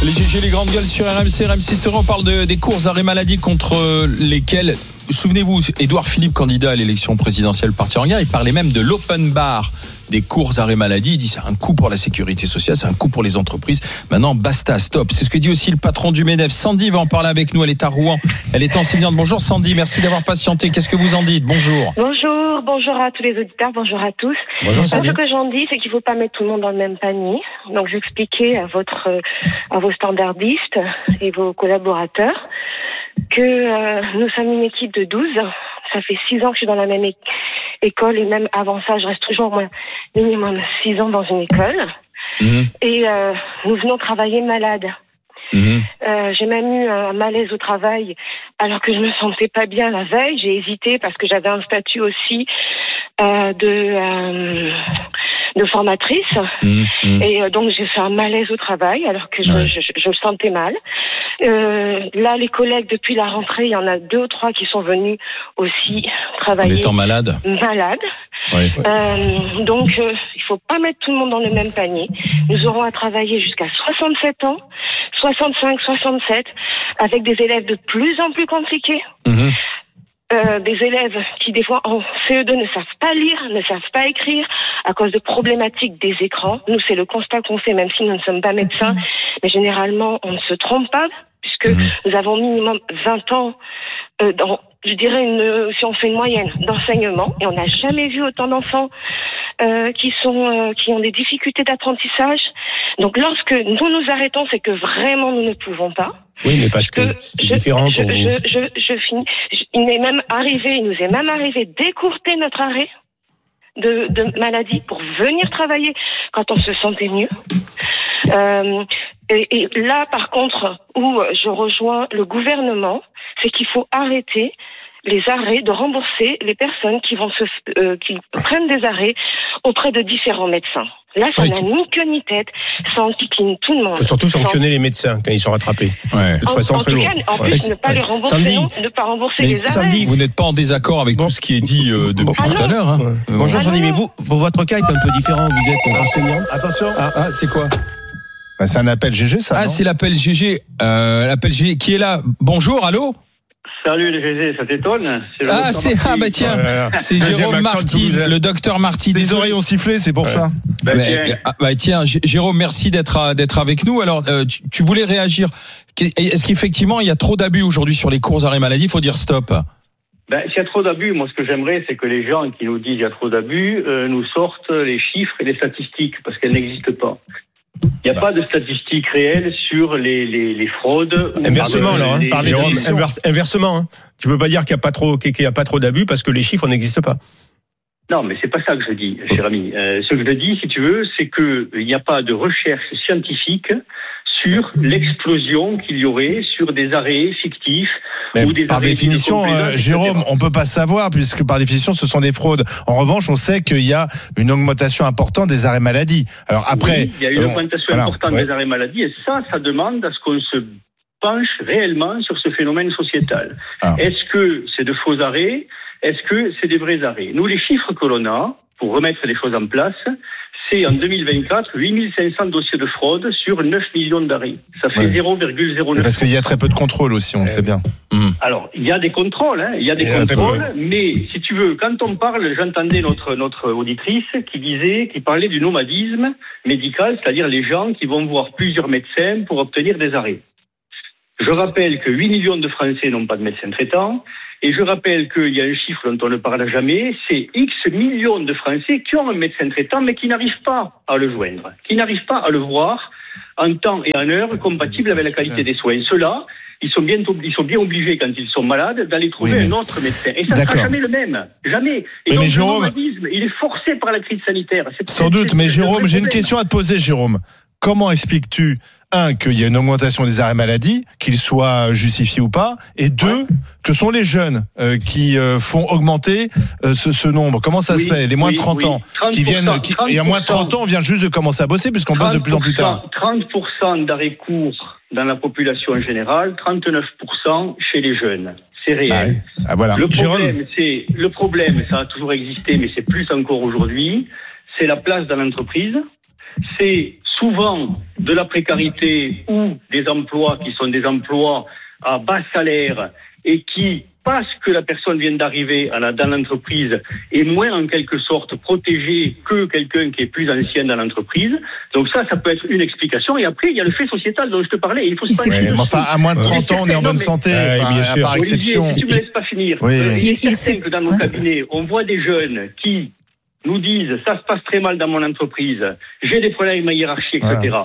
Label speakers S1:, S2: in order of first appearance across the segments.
S1: Les GG, les grandes gueules sur RMC, RMC Story. On parle des courses arrêt maladie contre lesquelles, souvenez-vous, Édouard Philippe, candidat à l'élection présidentielle parti en guerre, il parlait même de l'open bar des courses arrêt maladie. Il dit c'est un coût pour la sécurité sociale, c'est un coût pour les entreprises. Maintenant, basta, stop. C'est ce que dit aussi le patron du MEDEF. Sandy va en parler avec nous. Elle est à Rouen. Elle est enseignante. Bonjour Sandy, merci d'avoir patienté. Qu'est-ce que vous en dites? Bonjour.
S2: Bonjour à tous les auditeurs, bonjour à tous.
S1: Bonjour Sandy.
S2: Ce que j'en dis, c'est qu'il ne faut pas mettre tout le monde dans le même panier. Donc j'expliquais à vos standardistes et vos collaborateurs que nous sommes une équipe de 12. Ça fait 6 ans que je suis dans la même école et même avant ça, je reste toujours au moins minimum 6 ans dans une école. Et nous venons travailler malades. J'ai même eu un malaise au travail alors que je me sentais pas bien la veille. J'ai hésité parce que j'avais un statut aussi de formatrice et donc j'ai fait un malaise au travail alors que je me sentais mal. Là, les collègues depuis la rentrée, il y en a 2 ou 3 qui sont venus aussi travailler.
S1: En étant malades. Oui.
S2: Donc, il faut pas mettre tout le monde dans le même panier. Nous aurons à travailler jusqu'à 67 ans, 65, 67, avec des élèves de plus en plus compliqués. Des élèves qui, des fois, en CE2 ne savent pas lire, ne savent pas écrire à cause de problématiques des écrans. Nous, c'est le constat qu'on fait, même si nous ne sommes pas médecins. Mais généralement, on ne se trompe pas, puisque nous avons minimum 20 ans je dirais si on fait une moyenne d'enseignement, et on n'a jamais vu autant d'enfants qui ont des difficultés d'apprentissage. Donc lorsque nous arrêtons, c'est que vraiment nous ne pouvons pas.
S3: Oui, mais parce que c'est différent pour vous.
S2: Je finis. Il nous est même arrivé d'écourter notre arrêt de maladie pour venir travailler quand on se sentait mieux. Et là, par contre, où je rejoins le gouvernement, c'est qu'il faut arrêter les arrêts, de rembourser les personnes qui qui prennent des arrêts auprès de différents médecins. Là, ça n'a ni queue ni tête, ça enquiquine tout le monde.
S3: Il faut surtout sanctionner les médecins quand ils sont rattrapés. De toute façon, très lourd.
S2: En plus, ne pas les rembourser, ne pas rembourser les arrêts.
S1: Sandy, vous n'êtes pas en désaccord avec tout ce qui est dit depuis tout à l'heure.
S3: Bonjour Sandy, mais votre cas est un peu différent. Vous êtes enseignant. Attention.
S1: C'est quoi?
S4: C'est un appel GG, ça.
S1: C'est l'appel GG. L'appel GG qui est là. Bonjour, allô?
S5: Salut les GG, ça t'étonne?
S1: C'est Jérôme Marty, le docteur Marty.
S4: Les oreilles ont sifflé, c'est pour ça.
S1: Tiens, Jérôme, merci d'être avec nous. Alors, tu voulais réagir. Est-ce qu'effectivement, il y a trop d'abus aujourd'hui sur les courses arrêt maladie? Il faut dire stop.
S5: S'il y a trop d'abus, moi, ce que j'aimerais, c'est que les gens qui nous disent qu'il y a trop d'abus nous sortent les chiffres et les statistiques, parce qu'elles n'existent pas. Il n'y a pas de statistiques réelles sur les fraudes.
S3: Inversement, alors, inversement. Tu peux pas dire qu'il n'y a pas trop d'abus parce que les chiffres n'existent pas.
S5: Non, mais c'est pas ça que je dis, cher ami. Ce que je dis, si tu veux, c'est qu'il n'y a pas de recherche scientifique sur l'explosion qu'il y aurait sur des arrêts fictifs.
S4: Mais
S5: ou des
S4: par
S5: arrêts
S4: définition, Jérôme, on peut pas savoir puisque par définition, ce sont des fraudes. En revanche, on sait qu'il y a une augmentation importante des arrêts maladie. Alors après,
S5: il y a une augmentation importante des arrêts maladie et ça demande à ce qu'on se penche réellement sur ce phénomène sociétal. Est-ce que c'est de faux arrêts? Est-ce que c'est des vrais arrêts? Nous, les chiffres que l'on a, pour remettre les choses en place, c'est en 2024, 8500 dossiers de fraude sur 9 millions d'arrêts. Ça fait 0,09.
S4: Parce qu'il y a très peu de contrôle aussi, on le sait bien.
S5: Alors, il y a des contrôles, mais si tu veux, quand on parle, j'entendais notre auditrice qui parlait du nomadisme médical, c'est-à-dire les gens qui vont voir plusieurs médecins pour obtenir des arrêts. Je rappelle que 8 millions de Français n'ont pas de médecin traitant. Et je rappelle qu'il y a un chiffre dont on ne parle jamais, c'est X millions de Français qui ont un médecin traitant mais qui n'arrivent pas à le joindre, qui n'arrivent pas à le voir en temps et en heure compatible avec la qualité des soins. Ceux-là, ils sont bien obligés, quand ils sont malades, d'aller trouver un autre médecin. Et ça ne sera jamais le même. Jamais. Et donc, le nomadisme, il est forcé par la crise sanitaire.
S4: Sans doute, mais Jérôme, j'ai une question à te poser, Jérôme. Comment expliques-tu, qu'il y a une augmentation des arrêts maladie, qu'ils soient justifiés ou pas, et deux, que ce sont les jeunes qui font augmenter ce nombre? Comment ça se fait? Les moins de 30 ans qui viennent, il y a moins de 30 ans, on vient juste de commencer à bosser puisqu'on bosse de plus en plus tard.
S5: 30% d'arrêts courts dans la population en général, 39% chez les jeunes. C'est réel.
S4: Voilà.
S5: Le problème, ça a toujours existé, mais c'est plus encore aujourd'hui, c'est la place dans l'entreprise. C'est souvent de la précarité ou des emplois qui sont des emplois à bas salaire et qui, parce que la personne vient d'arriver dans l'entreprise, est moins en quelque sorte protégée que quelqu'un qui est plus ancien dans l'entreprise. Donc ça peut être une explication. Et après, il y a le fait sociétal dont je te parlais. Il faut se
S4: mais enfin, à moins de 30 ans, on est en bonne santé, par exception.
S5: Olivier, si tu me laisses pas finir. Il est certain que dans nos cabinets, on voit des jeunes qui nous disent ça se passe très mal dans mon entreprise, j'ai des problèmes avec ma hiérarchie, etc.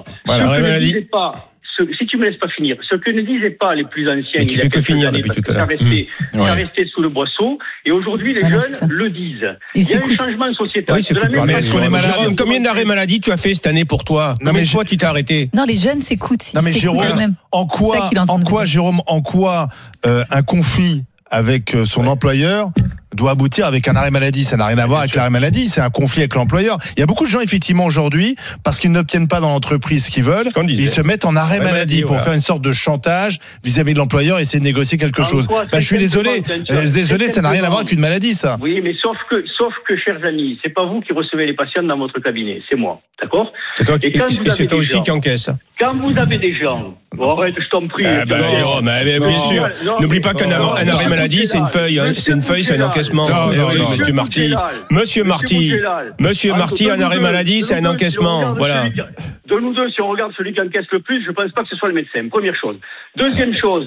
S5: Si tu me laisses pas finir, ce que ne disaient pas les plus anciens,
S3: tu fais que finir depuis tout à l'heure.
S5: Ça restait sous le boisseau, et aujourd'hui les jeunes le disent. Il y a un changement sociétal.
S3: Oui, mais est-ce qu'on est malade? Jérôme, combien d'arrêts maladie tu as fait cette année pour toi? Combien de fois tu t'es arrêté?
S6: Non, les jeunes s'écoutent.
S4: Non mais Jérôme, en quoi Jérôme, un conflit avec son employeur doit aboutir avec un arrêt maladie? Ça n'a rien à voir avec l'arrêt maladie, c'est un conflit avec l'employeur. Il y a beaucoup de gens effectivement aujourd'hui, parce qu'ils n'obtiennent pas dans l'entreprise ce qu'ils veulent, ils se mettent en arrêt maladie pour faire une sorte de chantage vis-à-vis de l'employeur et essayer de négocier quelque chose. Je suis désolé, ça n'a rien à voir avec une maladie, ça.
S5: Oui, mais sauf que chers amis, c'est pas vous qui recevez les patients dans votre cabinet, c'est moi, d'accord?
S3: C'est toi aussi qui encaisse.
S5: Quand vous avez des gens, arrête, je t'en prie.
S3: Bien sûr. N'oublie pas qu'un arrêt maladie, c'est une feuille, c'est un encaissement. Non, Monsieur Marty, un arrêt maladie, c'est un encaissement. Voilà.
S5: De nous deux, si on regarde celui qui encaisse le plus, je pense pas que ce soit le médecin. Première chose. Deuxième chose.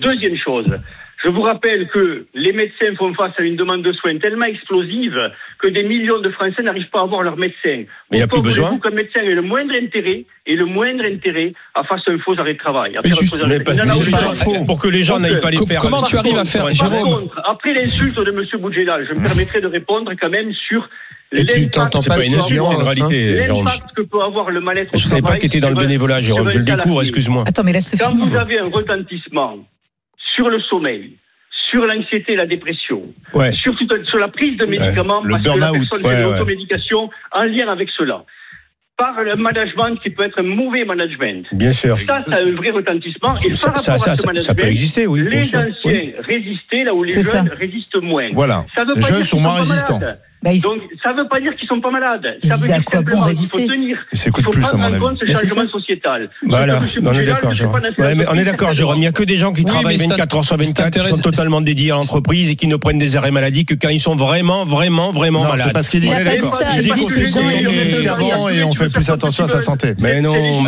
S5: Je vous rappelle que les médecins font face à une demande de soins tellement explosive que des millions de Français n'arrivent pas à voir leur médecin.
S3: Mais il n'y a plus besoin.
S5: Pourquoi le médecin ait le moindre intérêt à faire un faux arrêt de travail?
S3: Pour que les gens n'aillent pas les faire.
S1: Comment tu arrives à faire, Jérôme?
S5: Après l'insulte de M. Boudjelal, je me permettrai de répondre quand même sur l'impact que peut avoir le mal-être au travail.
S3: Je ne savais pas que tu étais dans le bénévolat, Jérôme. Je le découvre, excuse-moi.
S6: Attends, mais laisse-le finir.
S5: Quand vous avez un retentissement sur le sommeil, sur l'anxiété et la dépression, sur la prise de médicaments, parce que la personne fait de l'automédication en lien avec cela, par le management qui peut être un mauvais management.
S3: Bien sûr.
S5: Ça a un vrai retentissement. Et par rapport à ce management,
S3: ça peut exister, oui.
S5: Les anciens résistaient là où les jeunes résistent moins.
S4: Voilà. Les jeunes sont moins résistants.
S5: Donc, ça ne veut pas dire qu'ils ne sont pas malades. Ça veut dire simplement qu'il faut tenir.
S4: Il s'écoute plus, à mon avis.
S5: Il faut prendre ce changement sociétal.
S3: Voilà, on est d'accord, Jérôme. On est d'accord, Jérôme. Il n'y a que des gens qui travaillent 24 heures sur 24, qui sont totalement dédiés à l'entreprise et qui ne prennent des arrêts maladie que quand ils sont vraiment malades.
S4: C'est parce qu'il dit qu'on fait des médicaments et on fait plus attention à sa santé.
S3: Mais non.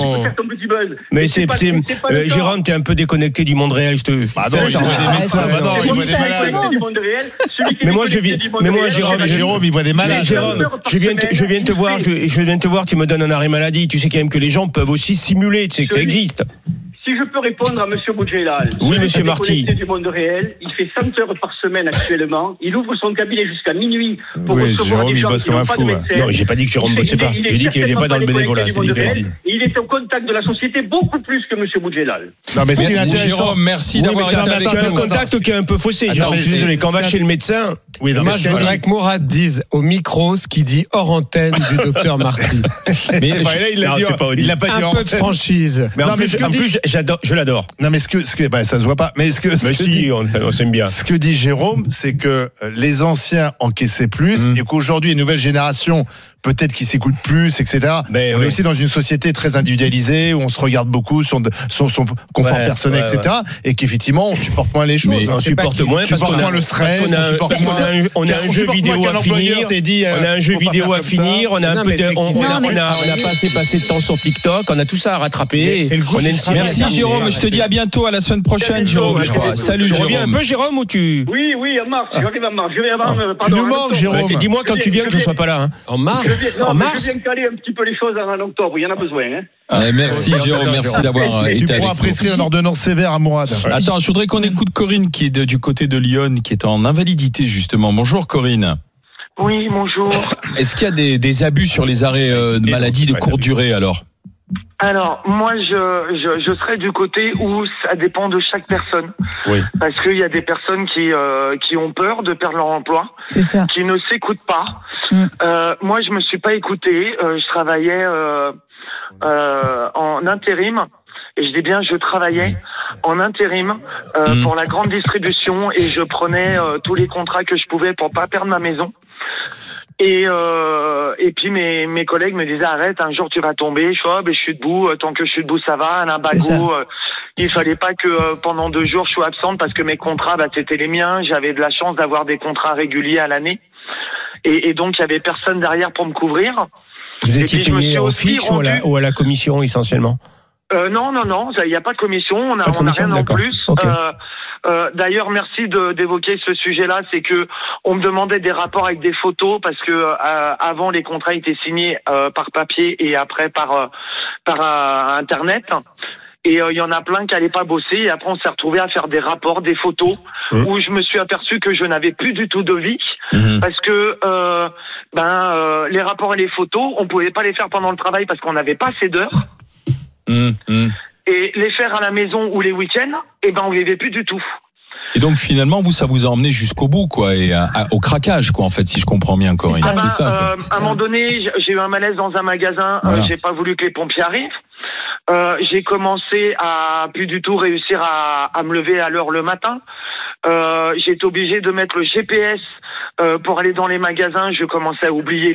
S3: Mais c'est Jérôme, t'es un peu déconnecté du monde réel.
S4: Pardon, il voit des médecins, il voit des malades.
S3: Mais moi,
S4: Jérôme, il voit des malades.
S3: Jérôme, je viens te voir, tu me donnes un arrêt maladie. Tu sais quand même que les gens peuvent aussi simuler, tu sais que ça existe.
S5: Si je peux répondre à M. Boudjelal.
S3: Oui, M. Marty.
S5: Du monde réel, il fait 100 heures par semaine actuellement. Il ouvre son cabinet jusqu'à minuit pour recevoir des gens qui n'ont pas de médecin.
S3: Non, j'ai pas dit que Jérôme bossait pas. J'ai dit qu'il n'était pas dans le bénévolat. C'est différent.
S5: Il est au contact de la société beaucoup plus que M. Boudjelal.
S4: Non, mais ce qui est intéressant.
S1: Jérôme, merci d'avoir été avec nous.
S3: Tu as un contact qui est un peu faussé. Je suis désolé. Quand on va chez le médecin.
S7: Oui, moi, je voudrais que Mourad dise au micro ce qu'il dit hors antenne du docteur Marty.
S3: Mais là, il l'a pas dit.
S7: Un peu de franchise.
S3: Mais en plus, je l'adore.
S4: Non, mais ça se voit pas. Mais
S3: on s'aime bien.
S4: Ce que dit Jérôme, c'est que les anciens encaissaient plus et qu'aujourd'hui, une nouvelle génération, peut-être qui s'écoute plus, etc. On est aussi dans une société très individualisée où on se regarde beaucoup son confort personnel, etc. Et qu'effectivement, on supporte moins les choses.
S3: On supporte moins parce qu'on a
S4: le stress,
S3: on a un jeu vidéo à finir. On a un jeu vidéo à finir. On a pas assez passé de temps sur TikTok. On a tout ça à rattraper.
S1: Merci Jérôme. Je te dis à bientôt, à la semaine prochaine, Jérôme. Salut Jérôme.
S3: Tu reviens un peu, Jérôme, ou tu?
S5: Oui, en mars. J'arrive en mars.
S4: Tu nous manques, Jérôme.
S3: Dis-moi quand tu viens que je sois pas là.
S7: En mars.
S5: Je viens caler un petit peu les choses en octobre. Il y en a besoin.
S1: Merci Jérôme, merci d'avoir été avec nous.
S4: Tu pourras prescrire une ordonnance sévère à Mourad.
S1: Attends, je voudrais qu'on écoute Corinne qui est du côté de Lyon, qui est en invalidité justement. Bonjour Corinne.
S8: Oui, bonjour.
S1: Est-ce qu'il y a des abus sur les arrêts de maladie de courte durée alors?
S8: Alors, moi, je serais du côté où ça dépend de chaque personne.
S3: Oui.
S8: Parce qu'il y a des personnes qui ont peur de perdre leur emploi.
S6: C'est ça.
S8: Qui ne s'écoutent pas. Moi, je me suis pas écoutée. Je travaillais en intérim. Et je dis bien, je travaillais en intérim pour la grande distribution et je prenais tous les contrats que je pouvais pour pas perdre ma maison. Et puis mes collègues me disaient arrête, un jour tu vas tomber. Je suis debout, tant que je suis debout ça va. Un bagot, il fallait pas que pendant 2 jours je sois absente parce que mes contrats, c'était les miens. J'avais de la chance d'avoir des contrats réguliers à l'année, et donc il y avait personne derrière pour me couvrir.
S3: Vous étiez payé en fixe ou à la commission essentiellement?
S8: Non, il n'y a pas de commission. On a rien en plus.
S3: Okay.
S8: D'ailleurs, merci d'évoquer ce sujet-là. C'est que on me demandait des rapports avec des photos parce que avant les contrats étaient signés par papier et après par internet. Et il y en a plein qui n'allaient pas bosser. Et après, on s'est retrouvé à faire des rapports, des photos, où je me suis aperçu que je n'avais plus du tout de vie, parce que les rapports et les photos, on pouvait pas les faire pendant le travail parce qu'on n'avait pas assez d'heures. Et les faire à la maison ou les week-ends, on ne vivait plus du tout.
S1: Et donc finalement, ça vous a emmené jusqu'au bout, quoi, et au craquage, quoi, en fait, si je comprends bien, Corinne.
S8: C'est ça. À un moment donné, j'ai eu un malaise dans un magasin. Voilà. J'ai pas voulu que les pompiers arrivent. J'ai commencé à plus du tout réussir à me lever à l'heure le matin. J'ai été obligé de mettre le GPS pour aller dans les magasins. Je commençais à oublier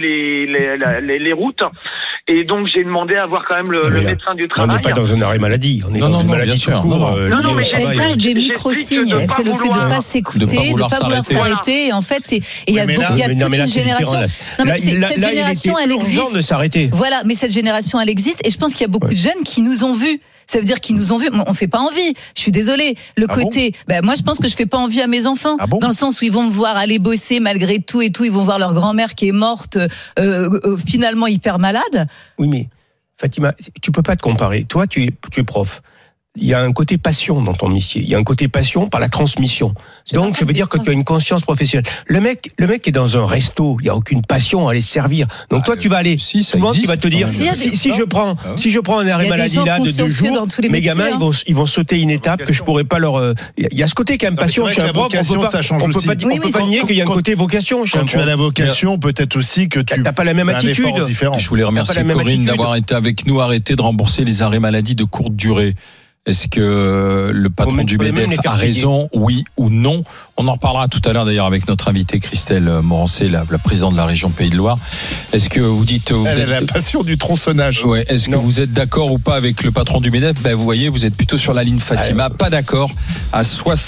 S8: les routes. Et donc, j'ai demandé à voir quand même le médecin du travail.
S3: On n'est pas dans un arrêt maladie. On est dans une maladie tout court.
S6: Non, mais elle parle des micro-signes. Elle fait le fait de ne pas s'écouter, de ne pas vouloir s'arrêter. Et en fait, il y a toute une génération. Non, mais cette génération, elle existe.
S3: De s'arrêter.
S6: Voilà, mais cette génération, elle existe. Et je pense qu'il y a beaucoup de jeunes qui nous ont vus. Ça veut dire qu'ils nous ont vus. On fait pas envie. Je suis désolée. Moi, je pense que je fais pas envie à mes enfants. Dans le sens où ils vont me voir aller bosser malgré tout et tout. Ils vont voir leur grand-mère qui est morte, finalement hyper malade.
S3: Oui, mais Fatima, tu peux pas te comparer. Toi, tu es prof. Il y a un côté passion dans ton métier. Il y a un côté passion par la transmission. Donc, je veux dire que tu as une conscience professionnelle. Le mec est dans un resto. Il y a aucune passion à aller se servir. Donc, toi, tu vas aller.
S1: Si, ça
S3: tout le monde qui
S1: existe,
S3: va te dire, si je prends un arrêt maladie là de 2 jours, mes gamins, ils vont sauter une étape que je pourrais pas leur. Il y a ce côté quand même passion chez un prof. On peut pas nier qu'il y a un côté vocation.
S4: Quand tu as la vocation, peut-être aussi que tu
S3: n'as pas la même attitude.
S1: Je voulais remercier Corinne d'avoir été avec nous, arrêter de rembourser les arrêts maladie de courte durée. Est-ce que le patron du MEDEF a raison, oui ou non? On en reparlera tout à l'heure d'ailleurs avec notre invitée Christelle Morancé, la présidente de la région Pays de Loire. Est-ce que vous dites...
S4: Elle a la passion du tronçonnage.
S1: Ouais. Est-ce que vous êtes d'accord ou pas avec le patron du MEDEF? Vous voyez, vous êtes plutôt sur la ligne Fatima. Pas d'accord à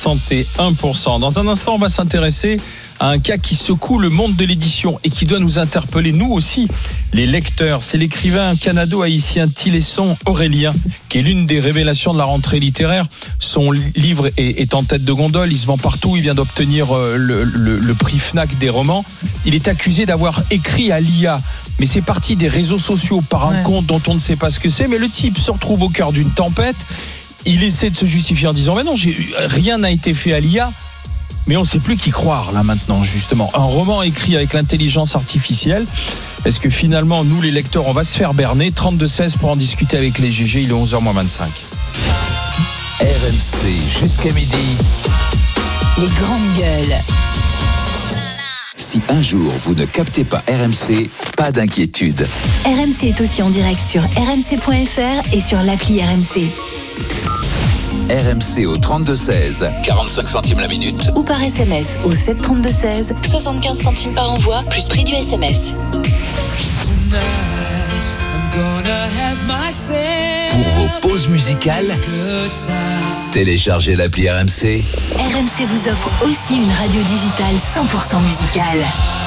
S1: 61%. Dans un instant, on va s'intéresser à un cas qui secoue le monde de l'édition et qui doit nous interpeller, nous aussi, les lecteurs. C'est l'écrivain canado-haïtien Tilesson Aurélien, qui est l'une des révélations de la rentrée littéraire. Son livre est en tête de gondole, il se vend partout, il vient d'obtenir le prix Fnac des romans. Il est accusé d'avoir écrit à l'IA, mais c'est parti des réseaux sociaux par un compte dont on ne sait pas ce que c'est, mais le type se retrouve au cœur d'une tempête. Il essaie de se justifier en disant « Mais non, rien n'a été fait à l'IA ». Mais on ne sait plus qui croire là maintenant, justement. Un roman écrit avec l'intelligence artificielle. Est-ce que finalement, nous les lecteurs, on va se faire berner? 32-16 pour en discuter avec les GG, il est 11h-25.
S9: RMC jusqu'à midi.
S6: Les grandes gueules.
S9: Si un jour vous ne captez pas RMC, pas d'inquiétude.
S10: RMC est aussi en direct sur rmc.fr et sur l'appli RMC.
S9: RMC au 32-16, 45 centimes la minute.
S10: Ou par SMS au 732-16, 75 centimes par envoi, plus prix du SMS.
S9: Pour vos pauses musicales, téléchargez l'appli RMC.
S10: RMC vous offre aussi une radio digitale 100% musicale.